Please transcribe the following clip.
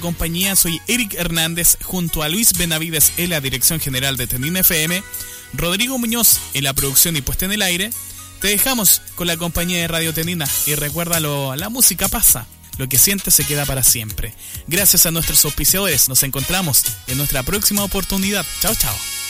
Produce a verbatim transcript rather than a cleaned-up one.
compañía. Soy Eric Hernández junto a Luis Benavides en la dirección general de Tenin F M, Rodrigo Muñoz en la producción y puesta en el aire. Te dejamos con la compañía de Radio Tenina y recuérdalo, la música pasa, lo que sientes se queda para siempre. Gracias a nuestros auspiciadores, nos encontramos en nuestra próxima oportunidad. Chao, chao.